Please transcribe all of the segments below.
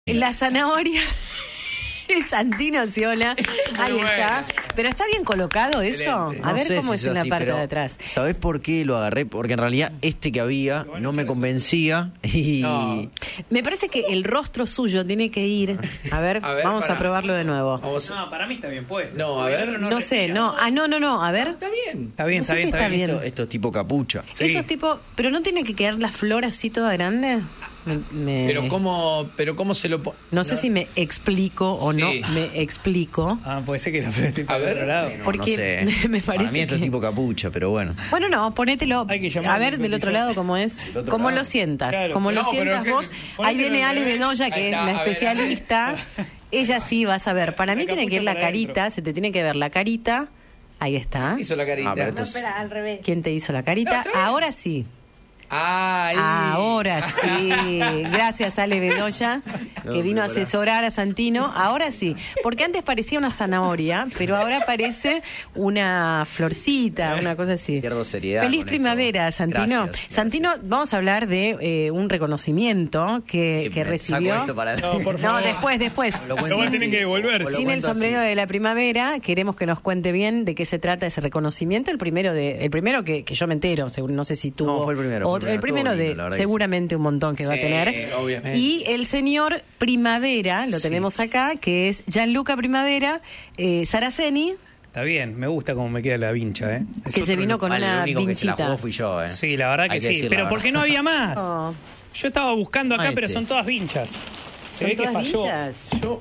La zanahoria. Santino Ciola. Ahí está. Pero está bien colocado eso. A ver cómo es en la parte de atrás. ¿Sabés por qué lo agarré? Porque en realidad que había no me convencía y... No. Me parece que el rostro suyo tiene que ir. A ver, vamos a probarlo de nuevo. No, para mí está bien puesto. No, a ver. No sé, no. Ah, no. A ver. Está bien. Está bien, No sé si está bien. Esto es tipo capucha. Sí. Eso es tipo... ¿Pero no tiene que quedar la flor así toda grande? Pero cómo se lo No sé si me explico o no me explico. Puede ser que la flor esté para otro lado. No, Porque no sé. me parece para mí esto es tipo capucha, pero bueno. Bueno, no, ponételo. A ver del otro lado cómo es. Cómo lo sientas. Claro. Como lo sientas vos. Ahí viene Ale Bedoya, que es la especialista. Ella sí va a saber. Para mí tiene que ir la carita. Se te tiene que ver la carita. Ahí está. hizo la carita? No, espera, al revés. ¿Quién te hizo la carita? Ahora sí. Ay. Ahora sí. Gracias, Ale Bedoya, que vino a asesorar a Santino. Ahora sí. Porque antes parecía una zanahoria, pero ahora parece una florcita, una cosa así. Pierdo seriedad. Feliz primavera, Santino. Gracias. Santino, vamos a hablar de un reconocimiento que recibió. No, después. Luego tienen que devolverse. Sin el sombrero de la primavera, queremos que nos cuente bien de qué se trata ese reconocimiento. El primero que yo me entero, no sé si tuvo. No, fue el primero. El primero de lindo, seguramente un montón que va a tener. Obviamente. Y el señor Primavera, lo tenemos acá, que es Gianluca Primavera Saraceni. Está bien, me gusta cómo me queda la vincha, ¿eh? Que se vino con una el único que se la vinchita. jugó fui yo, ¿eh? Sí, la verdad que sí. Pero ¿por qué no había más? Oh. Yo estaba buscando acá, Ah, pero son todas vinchas. Se ¿Son ve que todas falló. vinchas?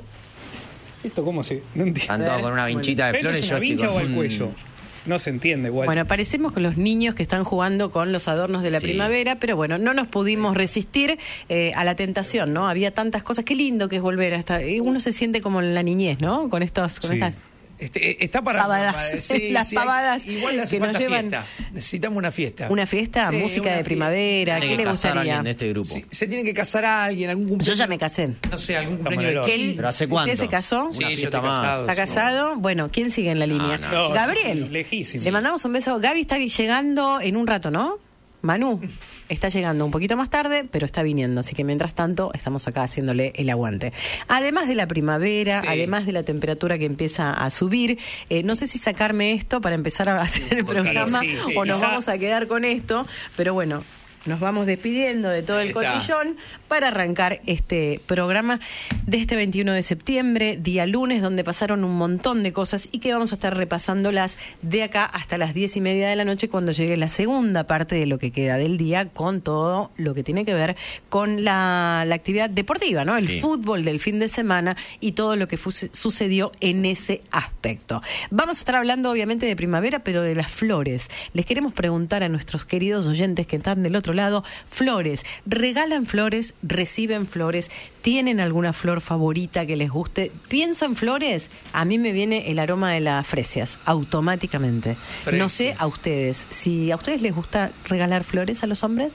¿Esto cómo se...? No entiendo. Están todos con una vinchita de ¿Esto flores. es Yo una estoy vincha con o el cuello? No se entiende igual. Bueno, parecemos con los niños que están jugando con los adornos de la primavera, pero bueno, no nos pudimos resistir a la tentación, ¿no? Había tantas cosas. Qué lindo que es volver a estar. Uno se siente como en la niñez, ¿no? Con estas Está para pavadas, las pavadas igual le hace que nos falta llevan. fiesta. Necesitamos una fiesta. ¿Una fiesta? Sí, ¿Música una de primavera? Tiene ¿Qué que le casar a gustaría? alguien de este grupo. Sí, se tiene que casar a alguien, algún cumpleaños. Yo ya me casé. No sé, algún Estamos cumpleaños en el de horno. 15. ¿Pero hace cuánto? ¿Usted se casó? Una Sí, yo fiesta estoy más. casado. ¿Está casado? Bueno, ¿quién sigue en la línea? No, Gabriel. lejísimo. Le mandamos un beso. Gaby está llegando en un rato, ¿no? Manu está llegando un poquito más tarde, pero está viniendo. Así que mientras tanto estamos acá haciéndole el aguante. Además de la primavera, además de la temperatura que empieza a subir, no sé si sacarme esto para empezar a hacer el programa o nos vamos a quedar con esto. Pero bueno, nos vamos despidiendo de todo el cotillón para arrancar este programa de este 21 de septiembre, día lunes, donde pasaron un montón de cosas y que vamos a estar repasándolas de acá hasta las 10:30 de la noche cuando llegue la segunda parte de lo que queda del día con todo lo que tiene que ver con la actividad deportiva, ¿no? El fútbol del fin de semana y todo lo que sucedió en ese aspecto. Vamos a estar hablando obviamente de primavera, pero de las flores. Les queremos preguntar a nuestros queridos oyentes que están del otro lado, flores, ¿regalan flores? ¿Reciben flores? ¿Tienen alguna flor favorita que les guste? Pienso en flores, a mí me viene el aroma de las fresias, automáticamente. No sé a ustedes, si a ustedes les gusta regalar flores a los hombres.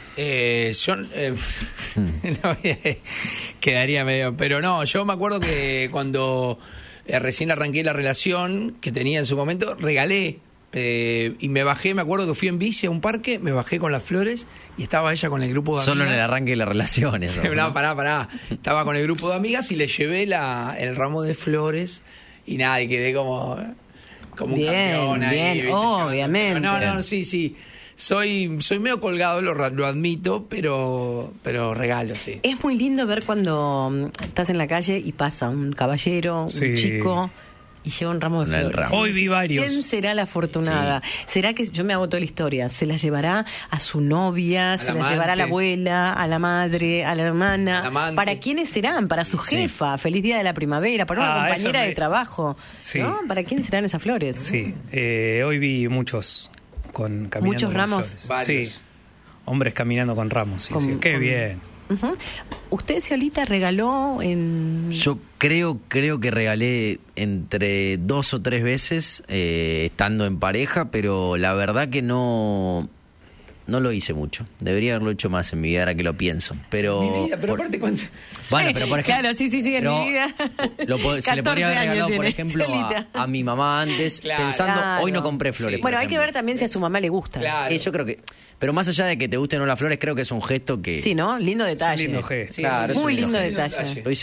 Quedaría medio, pero no, yo me acuerdo que cuando recién arranqué la relación que tenía en su momento, regalé. Y me bajé, me acuerdo que fui en bici a un parque, me bajé con las flores y estaba ella con el grupo de amigas. Solo en el arranque de las relaciones. No, pará. Estaba con el grupo de amigas y le llevé el ramo de flores y nada, y quedé como un campeón ahí. Bien, ¿viste? obviamente. No, sí. Soy medio colgado, lo admito, pero regalo, sí. Es muy lindo ver cuando estás en la calle y pasa un caballero, un chico, y lleva un ramo de flores. Hoy vi varios. ¿Quién será la afortunada? ¿Será que, yo me hago toda la historia, se la llevará a su novia, se la llevará a la abuela, a la madre, a la hermana? ¿Para quiénes serán? ¿Para su jefa? Feliz día de la primavera, para una compañera de trabajo, ¿no? ¿Para quién serán esas flores? Sí, hoy vi muchos caminando. ¿Muchos ramos? Sí, hombres caminando con ramos. Sí. Qué bien. ¿Usted, Ciolita, regaló en...? Yo creo que regalé entre 2 o 3 veces estando en pareja, pero la verdad que no no lo hice mucho. Debería haberlo hecho más en mi vida, ahora que lo pienso. Pero, Mi vida, pero aparte cuando... Bueno, pero por ejemplo... Claro, sí, en pero mi vida. Se le podría haber 14 años regalado, por tiene, ejemplo, Chelita. a mi mamá antes, Claro. pensando, Claro. hoy no compré flores. Sí. por Bueno, hay que ejemplo. ver también si a su mamá le gusta. Claro. Yo creo que... Pero más allá de que te gusten o no las flores, creo que es un gesto que... Sí, ¿no? Lindo detalle. lindo gesto. Sí, Claro, es un Muy lindo lindo detalle. Lo hice